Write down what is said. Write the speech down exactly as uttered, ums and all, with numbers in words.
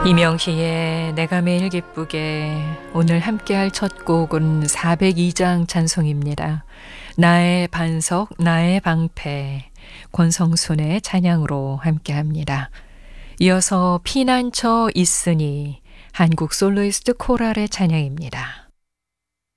이명희의 내가 매일 기쁘게. 오늘 함께할 첫 곡은 사백이 장 찬송입니다. 나의 반석 나의 방패, 권성순의 찬양으로 함께합니다. 이어서 피난처 있으니, 한국 솔로이스트 코랄의 찬양입니다.